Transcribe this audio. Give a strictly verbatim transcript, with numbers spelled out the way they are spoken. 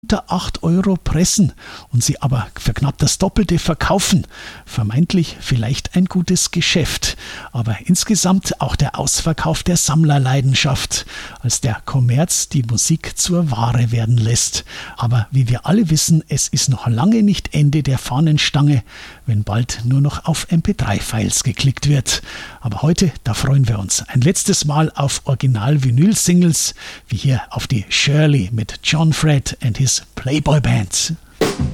unter acht Euro pressen und sie aber für knapp das Doppelte verkaufen. Vermeintlich vielleicht ein gutes Geschäft, aber insgesamt auch der Ausverkauf der Sammlerleidenschaft, als der Kommerz die Musik zur Ware werden lässt. Aber wie wir alle wissen, es ist noch lange nicht Ende der Fahnenstange, wenn bald nur noch auf M P drei Files geklickt wird. Aber heute, da freuen wir uns ein letztes Mal auf Original-Vinyl-Singles, wie hier auf die Shirley mit John Fred and his Playboy Band.